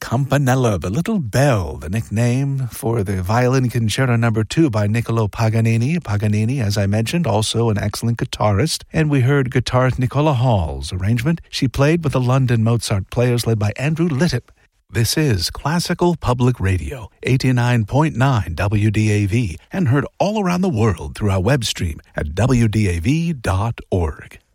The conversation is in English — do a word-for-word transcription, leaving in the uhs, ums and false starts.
Campanella, the Little Bell, the nickname for the Violin Concerto Number Two by Niccolo Paganini. Paganini, as I mentioned, also an excellent guitarist. And we heard guitarist Nicola Hall's arrangement. She played with the London Mozart Players led by Andrew Littip. This is Classical Public Radio, eighty-nine point nine W D A V, and heard all around the world through our web stream at W D A V dot org.